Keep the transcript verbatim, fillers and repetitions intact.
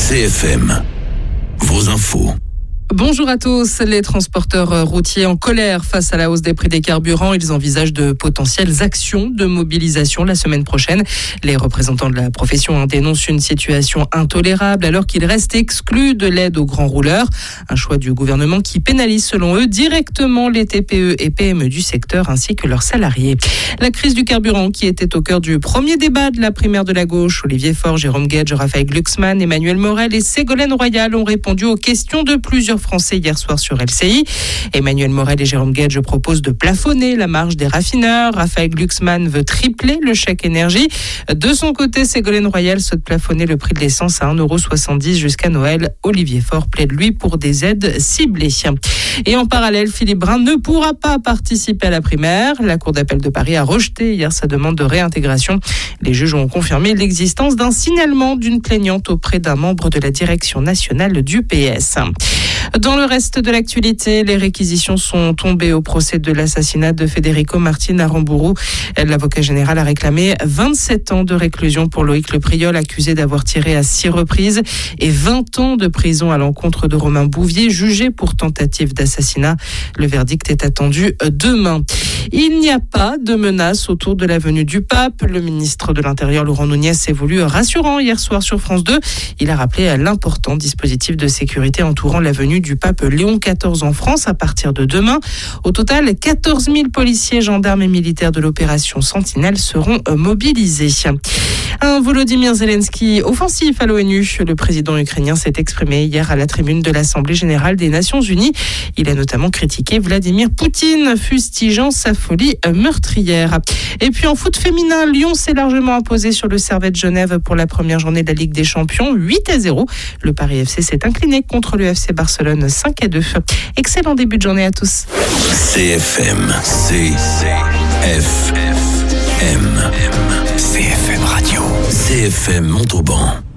C F M, vos infos. Bonjour à tous. Les transporteurs routiers en colère face à la hausse des prix des carburants. Ils envisagent de potentielles actions de mobilisation la semaine prochaine. Les représentants de la profession dénoncent une situation intolérable alors qu'ils restent exclus de l'aide aux grands rouleurs. Un choix du gouvernement qui pénalise selon eux directement les T P E et P M E du secteur ainsi que leurs salariés. La crise du carburant qui était au cœur du premier débat de la primaire de la gauche. Olivier Faure, Jérôme Guedj, Raphaël Glucksmann, Emmanuel Morel et Ségolène Royal ont répondu aux questions de plusieurs Français hier soir sur L C I. Emmanuel Morel et Jérôme Guedj proposent de plafonner la marge des raffineurs. Raphaël Glucksmann veut tripler le chèque énergie. De son côté, Ségolène Royal souhaite plafonner le prix de l'essence à un euro soixante-dix jusqu'à Noël. Olivier Faure plaide lui pour des aides ciblées. Et en parallèle, Philippe Brun ne pourra pas participer à la primaire. La Cour d'appel de Paris a rejeté hier sa demande de réintégration. Les juges ont confirmé l'existence d'un signalement d'une plaignante auprès d'un membre de la direction nationale du P S. Dans le reste de l'actualité, les réquisitions sont tombées au procès de l'assassinat de Federico Martin à Rambourou. L'avocat général a réclamé vingt-sept ans de réclusion pour Loïc Le Priol, accusé d'avoir tiré à six reprises, et vingt ans de prison à l'encontre de Romain Bouvier, jugé pour tentative d'assassinat. Le verdict est attendu demain. Il n'y a pas de menace autour de la venue du pape. Le ministre de l'Intérieur, Laurent Nunez, s'est voulu rassurant hier soir sur France deux. Il a rappelé l'important dispositif de sécurité entourant la venue du pape Léon quatorze en France à partir de demain. Au total, quatorze mille policiers, gendarmes et militaires de l'opération Sentinelle seront mobilisés. Un Volodymyr Zelensky offensif à l'ONU. Le président ukrainien s'est exprimé hier à la tribune de l'Assemblée générale des Nations unies. Il a notamment critiqué Vladimir Poutine, fustigeant sa folie meurtrière. Et puis en foot féminin, Lyon s'est largement imposé sur le Servette Genève pour la première journée de la Ligue des Champions, huit à zéro. Le Paris F C s'est incliné contre le F C Barcelone, cinq à deux. Excellent début de journée à tous. C F M, C F M, C F M Radio, C F M Montauban.